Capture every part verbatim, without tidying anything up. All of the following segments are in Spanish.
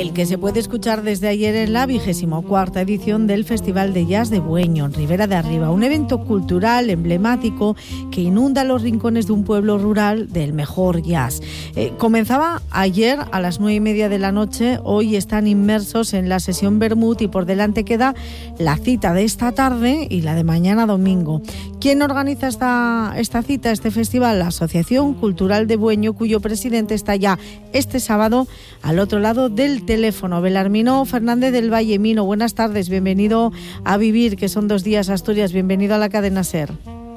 el que se puede escuchar desde ayer en la vigésimo cuarta edición del Festival de Jazz de Bueño, en Ribera de Arriba, un evento cultural emblemático que inunda los rincones de un pueblo rural del mejor jazz. Eh, comenzaba ayer a las nueve y media de la noche, hoy están inmersos en la sesión Bermud y por delante queda la cita de esta tarde y la de mañana domingo. ¿Quién organiza esta, esta cita, este festival? La Asociación Cultural de Bueño, cuyo presidente está ya este sábado al otro lado del teléfono. Belarmino Fernández del Valle. Mino, buenas tardes, bienvenido a Vivir, que son dos días Asturias, bienvenido a la cadena SER.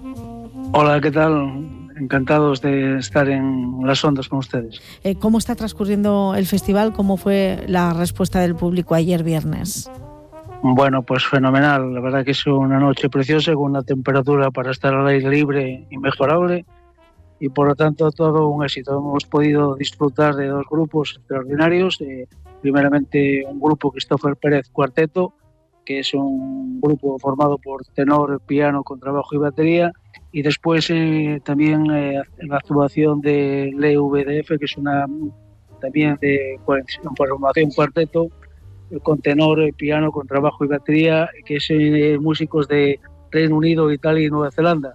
Hola, ¿qué tal? Encantados de estar en las ondas con ustedes. Eh, ¿Cómo está transcurriendo el festival? ¿Cómo fue la respuesta del público ayer viernes? Bueno, pues fenomenal. La verdad que es una noche preciosa con una temperatura para estar al aire libre inmejorable y por lo tanto todo un éxito. Hemos podido disfrutar de dos grupos extraordinarios. Eh, primeramente un grupo Christopher Pérez Cuarteto, que es un grupo formado por tenor, piano, contrabajo y batería, y después eh, también eh, la actuación de L V D F, que es una también de formación cuarteto, con tenor, piano, contrabajo y batería, que es eh, músicos de Reino Unido, Italia y Nueva Zelanda,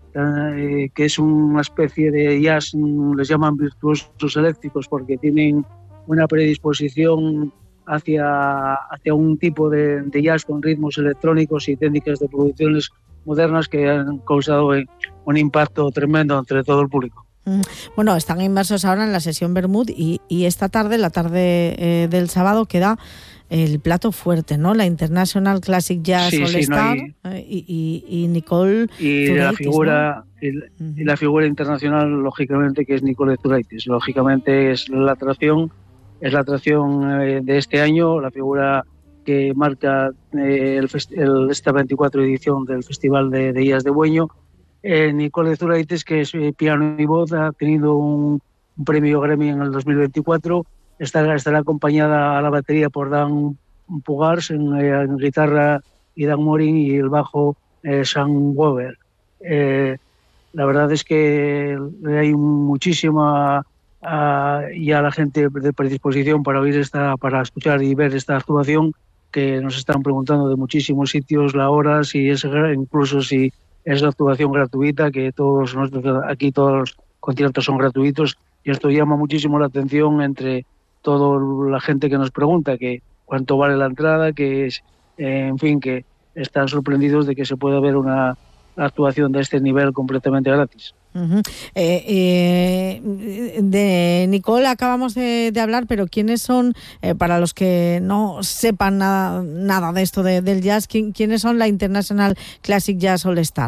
eh, que es una especie de jazz, les llaman virtuosos eléctricos, porque tienen una predisposición hacia, hacia un tipo de, de jazz con ritmos electrónicos y técnicas de producciones modernas que han causado un impacto tremendo entre todo el público. Bueno, están inmersos ahora en la sesión Bermud y, y esta tarde, la tarde eh, del sábado, queda el plato fuerte, ¿no? La International Classic Jazz sí, All sí, Star, no hay... eh, y, y, y Nicole y Zuraitis, la figura ¿no? y, y la figura internacional, lógicamente, que es Nicole Zuraitis. Lógicamente es la atracción, es la atracción eh, de este año, la figura que marca eh, el, el, esta veinticuatro edición del Festival de, de Jazz de Bueño. Eh, Nicole Zuraitis, que es eh, piano y voz, ha tenido un, un premio Grammy en el dos mil veinticuatro. Estará, estará acompañada a la batería por Dan Pugars, en, eh, en guitarra y Dan Morin, y el bajo eh, Sam Weber. Eh, la verdad es que hay muchísima uh, ya la gente de predisposición para oír esta, para escuchar y ver esta actuación, que nos están preguntando de muchísimos sitios la hora, si es incluso si es la actuación gratuita, que todos nosotros aquí todos los conciertos son gratuitos, y esto llama muchísimo la atención entre toda la gente que nos pregunta que cuánto vale la entrada, que es, eh, en fin, que están sorprendidos de que se pueda ver una actuación de este nivel completamente gratis. Uh-huh. eh, eh, de Nicole acabamos de, de hablar, pero ¿quiénes son, eh, para los que no sepan nada, nada de esto de, del jazz, ¿quién, quiénes son la International Classic Jazz All Star?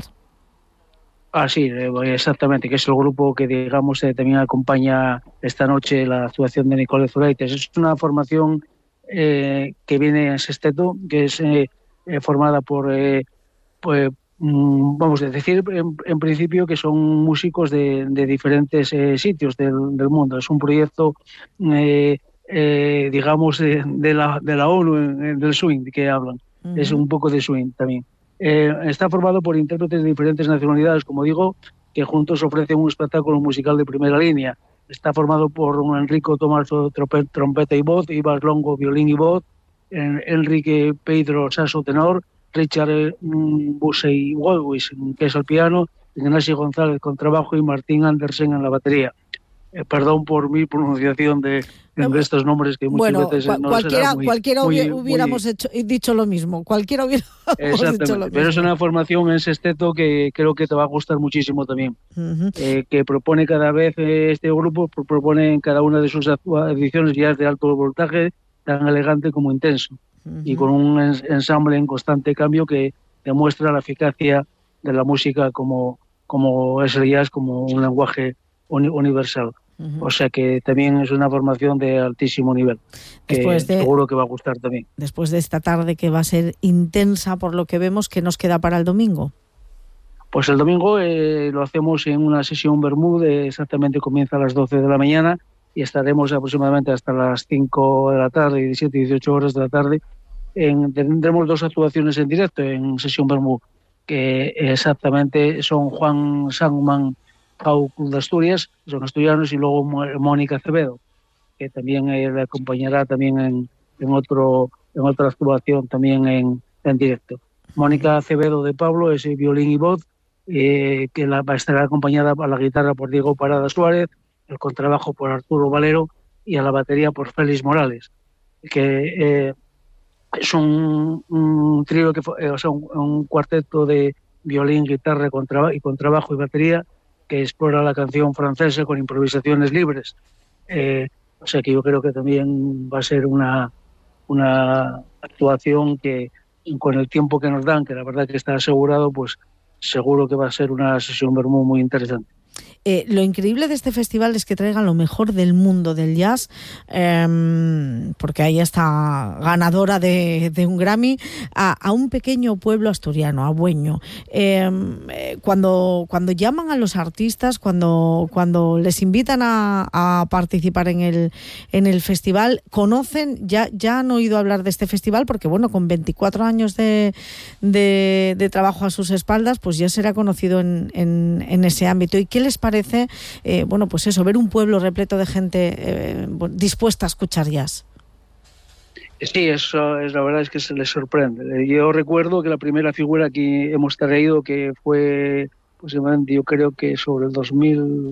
Ah, sí, exactamente, que es el grupo que, digamos, eh, también acompaña esta noche la actuación de Nicole Zuraitis. Es una formación eh, que viene en sexteto, que es eh, eh, formada por, eh, pues, mm, vamos a decir, en, en principio que son músicos de, de diferentes eh, sitios del, del mundo. Es un proyecto, eh, eh, digamos, de, de, la, de la ONU, en, del swing, que hablan. Uh-huh. Es un poco de swing también. Eh, está formado por intérpretes de diferentes nacionalidades, como digo, que juntos ofrecen un espectáculo musical de primera línea. Está formado por un Enrico Tomaso, trompeta y voz, Ivas Longo, violín y voz, en, Enrique Pedro, saxo tenor, Richard mm, Busey Walwis, que es el piano, Ignacio González, contrabajo, y Martín Andersen en la batería. Eh, perdón por mi pronunciación de, de estos nombres, que muchas bueno, veces cu- no cualquiera, muy, cualquiera muy, hubiéramos muy... hecho, dicho lo mismo, cualquiera hubiéramos Exactamente, hecho lo mismo. Pero es una formación en sexteto que creo que te va a gustar muchísimo también. Uh-huh. Eh, que propone cada vez, eh, este grupo propone en cada una de sus ediciones jazz de alto voltaje, tan elegante como intenso, uh-huh. y con un ensamble en constante cambio que demuestra la eficacia de la música como, como es el jazz, como un lenguaje uni- universal. Uh-huh. O sea que también es una formación de altísimo nivel, que de, seguro que va a gustar también. Después de esta tarde, que va a ser intensa por lo que vemos, ¿qué nos queda para el domingo? Pues el domingo eh, lo hacemos en una sesión Bermud, eh, exactamente comienza a las doce de la mañana y estaremos aproximadamente hasta las cinco de la tarde, diecisiete y dieciocho horas de la tarde. En, tendremos dos actuaciones en directo en sesión Bermud, que exactamente son Juan Sangman Jau de Asturias, son asturianos, y luego Mónica Acevedo, que también eh, le acompañará también en, en otro en otra actuación también en, en directo. Mónica Acevedo de Pablo es violín y voz, eh, que la, va a estar acompañada a la guitarra por Diego Parada Suárez, el contrabajo por Arturo Valero y a la batería por Félix Morales, que eh, es un, un trío, que fue, eh, o sea, un, un cuarteto de violín, guitarra contra, y contrabajo y batería que explora la canción francesa con improvisaciones libres. Eh, o sea que yo creo que también va a ser una, una actuación que con el tiempo que nos dan, que la verdad que está asegurado, pues seguro que va a ser una sesión muy, muy interesante. Eh, lo increíble de este festival es que traigan lo mejor del mundo del jazz, eh, porque ahí está ganadora de, de un Grammy, a, a un pequeño pueblo asturiano, a Bueño. Eh, cuando, cuando llaman a los artistas, cuando, cuando les invitan a, a participar en el, en el festival, conocen, ya, ya han oído hablar de este festival, porque bueno, con veinticuatro años de, de, de trabajo a sus espaldas, pues ya será conocido en, en, en ese ámbito. ¿Y qué les parece? Eh, bueno, pues eso, ver un pueblo repleto de gente eh, dispuesta a escuchar jazz. Sí, eso es, la verdad es que se les sorprende. Yo recuerdo que la primera figura que hemos traído, que fue, pues yo creo que sobre el dos mil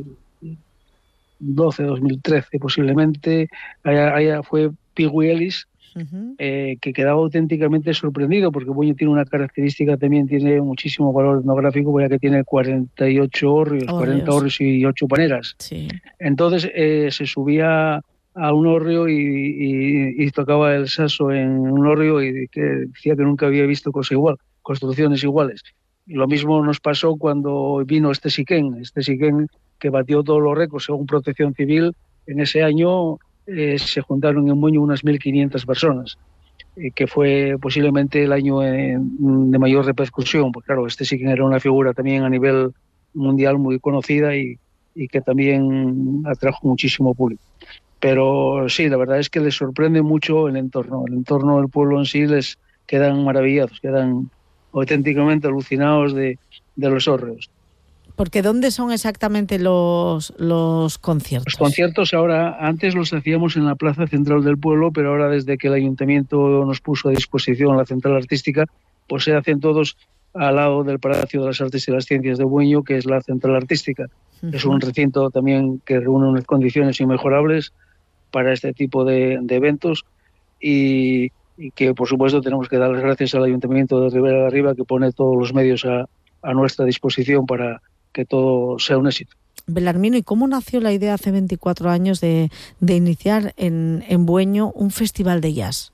doce, dos mil trece posiblemente, allá, allá fue Pigui Ellis, uh-huh. eh, que quedaba auténticamente sorprendido, porque Bueño tiene una característica, también tiene muchísimo valor etnográfico, ya que tiene cuarenta y ocho hórreos, oh, cuarenta hórreos y ocho paneras. Sí. Entonces eh, se subía a un hórreo y, y, y tocaba el saxo en un hórreo y que decía que nunca había visto cosa igual, construcciones iguales. Y lo mismo nos pasó cuando vino este Siquén, este Siquén que batió todos los récords según Protección Civil. En ese año eh, se juntaron en Bueño unas mil quinientas personas, eh, que fue posiblemente el año eh, de mayor repercusión, porque claro, este Siquén era una figura también a nivel mundial muy conocida y, y que también atrajo muchísimo público. Pero sí, la verdad es que les sorprende mucho el entorno. El entorno del pueblo en sí les quedan maravillados, quedan auténticamente alucinados de, de los hórreos. Porque ¿dónde son exactamente los, los conciertos? Los conciertos ahora, antes los hacíamos en la plaza central del pueblo, pero ahora desde que el ayuntamiento nos puso a disposición la central artística, pues se hacen todos al lado del Palacio de las Artes y las Ciencias de Bueño, que es la central artística. Uh-huh. Es un recinto también que reúne unas condiciones inmejorables para este tipo de, de eventos y, y que por supuesto tenemos que dar las gracias al Ayuntamiento de Ribera de Arriba, que pone todos los medios a, a nuestra disposición para que todo sea un éxito. Belarmino, ¿y cómo nació la idea hace veinticuatro años de, de iniciar en, en Bueño un festival de jazz?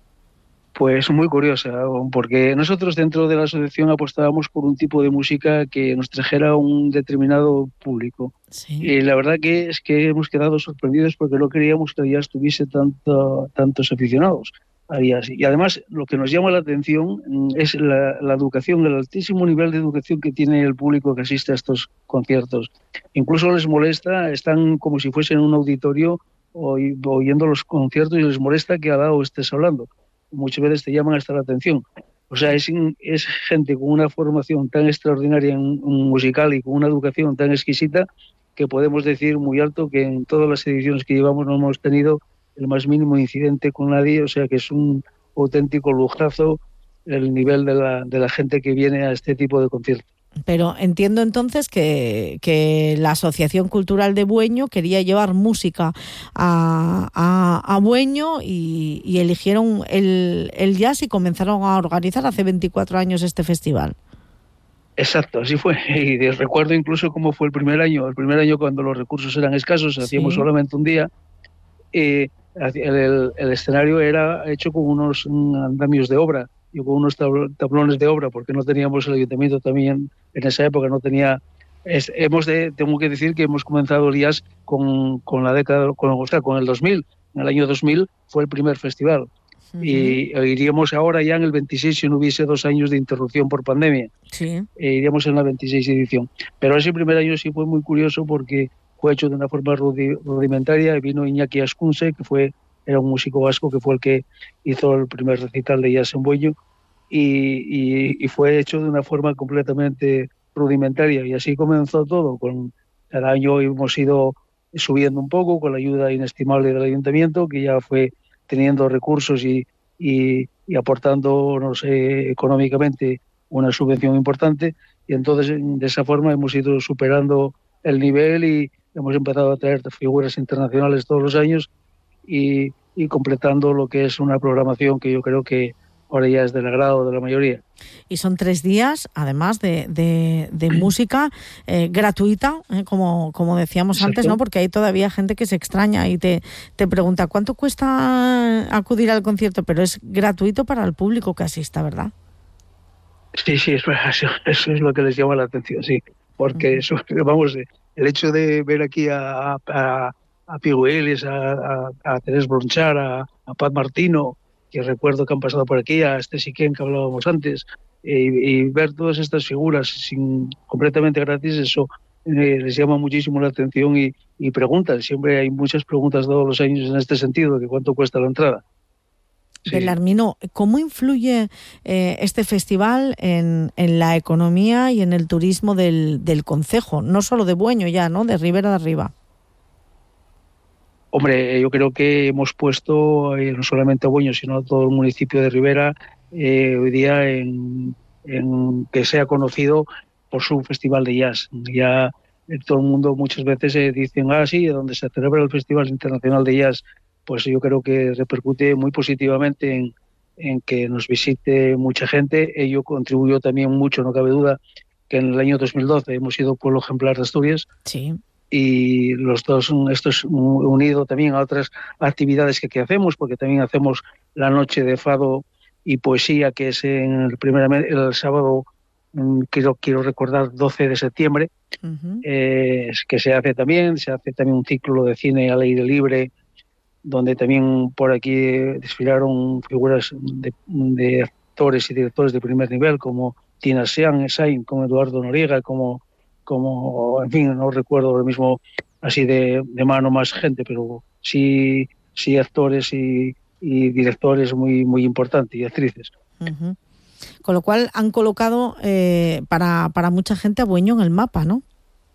Pues muy curiosa, porque nosotros dentro de la asociación apostábamos por un tipo de música que nos trajera un determinado público. Sí. Y la verdad que es que hemos quedado sorprendidos porque no queríamos que el jazz tuviese tanto, tantos aficionados a jazz. Y además lo que nos llama la atención es la, la educación, el altísimo nivel de educación que tiene el público que asiste a estos conciertos. Incluso les molesta, están como si fuesen en un auditorio oyendo los conciertos y les molesta que al lado estés hablando. Muchas veces te llaman hasta la atención. O sea, es, es gente con una formación tan extraordinaria en, en musical y con una educación tan exquisita que podemos decir muy alto que en todas las ediciones que llevamos no hemos tenido el más mínimo incidente con nadie. O sea, que es un auténtico lujazo el nivel de la, de la gente que viene a este tipo de conciertos. Pero entiendo entonces que, que la Asociación Cultural de Bueño quería llevar música a, a, a Bueño y, y eligieron el, el jazz y comenzaron a organizar hace veinticuatro años este festival. Exacto, así fue. Y recuerdo incluso cómo fue el primer año. El primer año cuando los recursos eran escasos, hacíamos sí. solamente un día. Eh, el, el, el escenario era hecho con unos andamios de obra y con unos tablones de obra, porque no teníamos el ayuntamiento también en esa época, no tenía... Es, hemos de, tengo que decir que hemos comenzado el jazz con, con la década, con, o sea, con el dos mil. En el año dos mil fue el primer festival. Uh-huh. Y iríamos ahora ya en el veintiséis si no hubiese dos años de interrupción por pandemia. Sí. E iríamos en la veintiséis edición. Pero ese primer año sí fue muy curioso porque fue hecho de una forma rudimentaria. Vino Iñaki Ascunse, que fue... era un músico vasco que fue el que hizo el primer recital de jazz en Bueño y, y, y fue hecho de una forma completamente rudimentaria y así comenzó todo. Con, cada año hemos ido subiendo un poco con la ayuda inestimable del ayuntamiento, que ya fue teniendo recursos y, y, y aportando, no sé, económicamente una subvención importante, y entonces de esa forma hemos ido superando el nivel y hemos empezado a traer figuras internacionales todos los años y, y completando lo que es una programación que yo creo que ahora ya es del agrado de la mayoría. Y son tres días, además de, de, de música eh, gratuita, eh, como, como decíamos Exacto. antes, ¿no? Porque hay todavía gente que se extraña y te, te pregunta ¿cuánto cuesta acudir al concierto? Pero es gratuito para el público que asista, ¿verdad? Sí, sí, es verdad, eso es lo que les llama la atención, sí, porque eso, vamos, el hecho de ver aquí a, a, a Pigueles, a, a, a Terés Bronchar, a, a Pat Martino, que recuerdo que han pasado por aquí, a este Siquén que hablábamos antes, y, y ver todas estas figuras sin, completamente gratis, eso eh, les llama muchísimo la atención y, y preguntan, siempre hay muchas preguntas todos los años en este sentido, de cuánto cuesta la entrada. Sí. Belarmino, ¿cómo influye eh, este festival en, en la economía y en el turismo del, del concejo? No solo de Bueño ya, ¿no? De Ribera de Arriba. Hombre, yo creo que hemos puesto eh, no solamente a Bueño, sino a todo el municipio de Ribera eh, hoy día en, en que sea conocido por su festival de jazz. Ya eh, todo el mundo muchas veces eh, dicen, ah, sí, donde se celebra el Festival Internacional de Jazz, pues yo creo que repercute muy positivamente en, en que nos visite mucha gente. Ello contribuyó también mucho, no cabe duda, que en el año dos mil doce hemos sido pueblo ejemplar de Asturias. Sí. Y los dos, esto es unido también a otras actividades que, que hacemos, porque también hacemos la noche de fado y poesía, que es en el, primer, el sábado, quiero, quiero recordar, doce de septiembre, uh-huh. eh, que se hace también, se hace también un ciclo de cine al aire libre, donde también por aquí desfilaron figuras de, de actores y directores de primer nivel, como Tina Sean, Sain, como Eduardo Noriega, como, como, en fin, no recuerdo ahora mismo así de, de mano más gente, pero sí, sí actores y, y directores muy, muy importantes y actrices. Uh-huh. Con lo cual han colocado eh, para, para mucha gente a Bueño en el mapa, ¿no?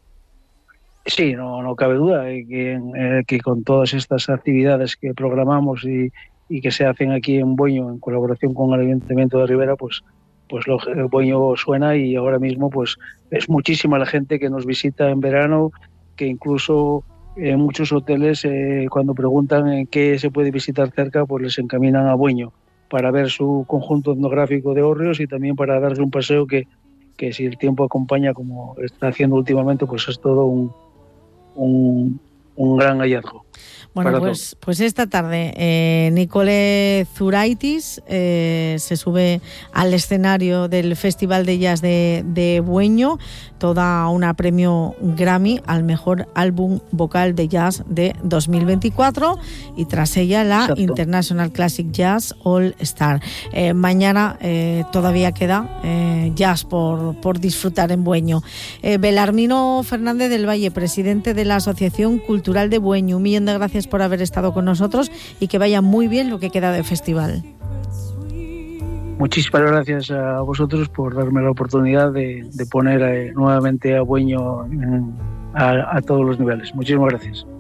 Sí, no, no cabe duda de que, eh, que con todas estas actividades que programamos y, y que se hacen aquí en Bueño en colaboración con el Ayuntamiento de Ribera, pues, pues lo, el Bueño suena y ahora mismo pues es muchísima la gente que nos visita en verano, que incluso en muchos hoteles eh, cuando preguntan en qué se puede visitar cerca, pues les encaminan a Bueño para ver su conjunto etnográfico de hórreos y también para darle un paseo que, que si el tiempo acompaña como está haciendo últimamente, pues es todo un Un, un gran hallazgo. Bueno, pues, pues esta tarde eh, Nicole Zuraitis eh, se sube al escenario del Festival de Jazz de, de Bueño, toda una premio Grammy al mejor álbum vocal de jazz de dos mil veinticuatro y tras ella la Exacto. International Classic Jazz All Star. Eh, mañana eh, todavía queda eh, jazz por, por disfrutar en Bueño. Eh, Belarmino Fernández del Valle, presidente de la Asociación Cultural de Bueño, un millón de gracias por haber estado con nosotros y que vaya muy bien lo que queda de festival. Muchísimas gracias a vosotros por darme la oportunidad de, de poner eh, nuevamente a Bueño en, a, a todos los niveles. Muchísimas gracias.